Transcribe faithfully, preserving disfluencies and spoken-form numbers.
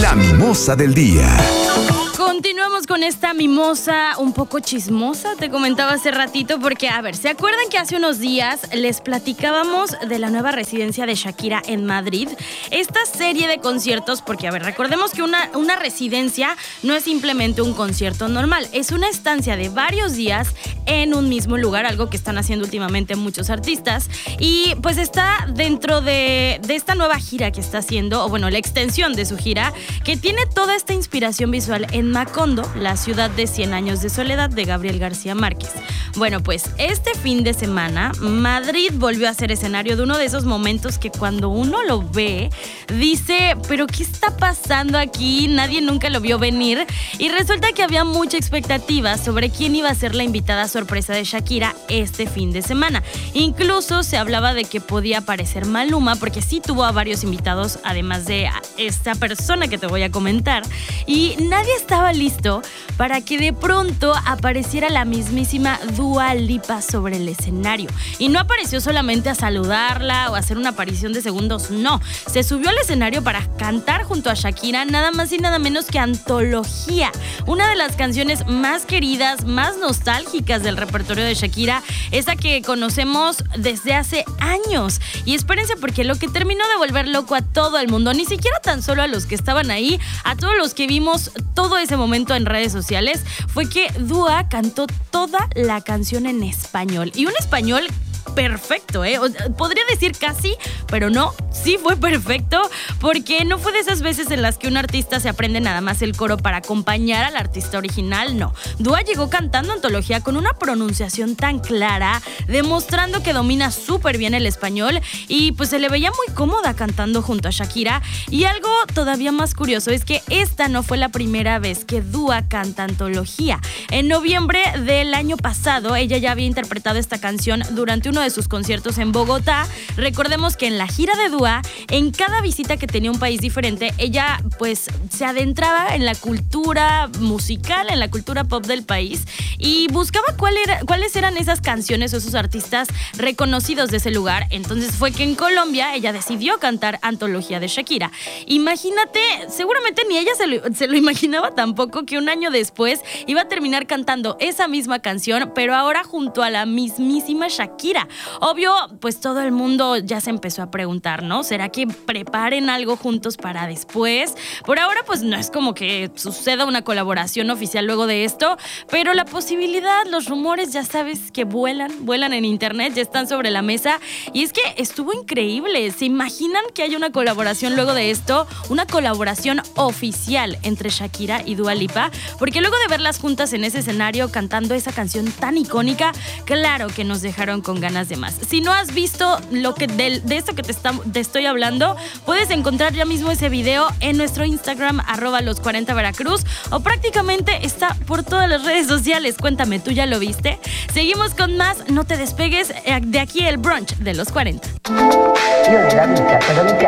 La mimosa del día. Continuamos con esta mimosa un poco chismosa, te comentaba hace ratito, porque, a ver, ¿se acuerdan que hace unos días les platicábamos de la nueva residencia de Shakira en Madrid? Esta serie de conciertos, porque, a ver, recordemos que una, una residencia no es simplemente un concierto normal, es una estancia de varios días en un mismo lugar, algo que están haciendo últimamente muchos artistas, y pues está dentro de, de esta nueva gira que está haciendo, o bueno, la extensión de su gira, que tiene toda esta inspiración visual en Macondo, la ciudad de cien años de soledad de Gabriel García Márquez. Bueno, pues este fin de semana Madrid volvió a ser escenario de uno de esos momentos que cuando uno lo ve dice, pero ¿qué está pasando aquí? Nadie nunca lo vio venir, y resulta que había mucha expectativa sobre quién iba a ser la invitada sorpresa de Shakira este fin de semana. Incluso se hablaba de que podía aparecer Maluma, porque sí tuvo a varios invitados además de esta persona que te voy a comentar, y nadie estaba listo para que de pronto apareciera la mismísima Dua Lipa sobre el escenario. Y no apareció solamente a saludarla o a hacer una aparición de segundos, no. Se subió al escenario para cantar junto a Shakira nada más y nada menos que Antología, una de las canciones más queridas, más nostálgicas del repertorio de Shakira, esa que conocemos desde hace años. Y espérense, porque lo que terminó de volver loco a todo el mundo, ni siquiera tan solo a los que estaban ahí, a todos los que vimos todo ese momento en redes sociales, fue que Dua cantó toda la canción en español, y un español perfecto, ¿eh? Podría decir casi, pero no, sí fue perfecto, porque no fue de esas veces en las que un artista se aprende nada más el coro para acompañar al artista original, no. Dua llegó cantando Antología con una pronunciación tan clara, demostrando que domina súper bien el español, y pues se le veía muy cómoda cantando junto a Shakira. Y algo todavía más curioso es que esta no fue la primera vez que Dua canta Antología. En noviembre del año pasado, ella ya había interpretado esta canción durante uno de sus conciertos en Bogotá. Recordemos que en la gira de Dua, en cada visita que tenía un país diferente, ella pues se adentraba en la cultura musical, en la cultura pop del país, y buscaba cuál era, cuáles eran esas canciones o esos artistas reconocidos de ese lugar. Entonces fue que en Colombia ella decidió cantar Antología de Shakira. Imagínate, seguramente ni ella se lo, se lo imaginaba tampoco, que un año después iba a terminar cantando esa misma canción, pero ahora junto a la mismísima Shakira. Obvio, pues todo el mundo ya se empezó a preguntar, ¿no? ¿Será que preparen algo juntos para después? Por ahora, pues no es como que suceda una colaboración oficial luego de esto, pero la posibilidad, los rumores, ya sabes que vuelan, vuelan en internet, ya están sobre la mesa, y es que estuvo increíble. ¿Se imaginan que haya una colaboración luego de esto? Una colaboración oficial entre Shakira y Dua Lipa, porque luego de verlas juntas en ese escenario cantando esa canción tan icónica, claro que nos dejaron con ganas de más. Si no has visto lo que de, de esto que te, está, te estoy hablando, puedes encontrar ya mismo ese video en nuestro Instagram, arroba los cuarenta Veracruz, o prácticamente está por todas las redes sociales. Cuéntame, ¿tú ya lo viste? Seguimos con más, no te despegues, de aquí el brunch de los cuarenta. Io nella vita, cosa mi piace?